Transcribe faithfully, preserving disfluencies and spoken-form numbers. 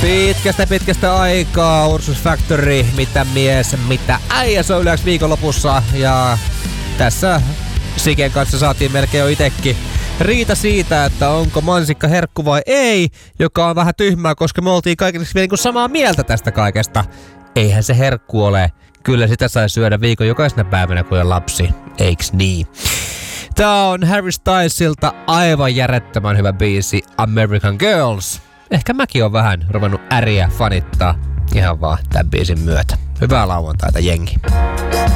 Pitkästä pitkästä aikaa Ursus Factory, mitä mies, mitä äijä, se on yleensä viikonlopussa. Ja tässä Siken kanssa saatiin melkein jo itekin riita siitä, että onko mansikka herkku vai ei, joka on vähän tyhmää, koska me oltiin kaikilleksi vielä niin samaa mieltä tästä kaikesta. Eihän se herkku ole. Kyllä sitä sai syödä viikon jokaisena päivänä, kun on lapsi. Eiks niin? Tää on Harry Stylesilta aivan järjettömän hyvä biisi American Girls. Ehkä mäkin on vähän ruvennut äriä fanittaa ihan vaan tämän biisin myötä. Hyvää lauantaita, jengi.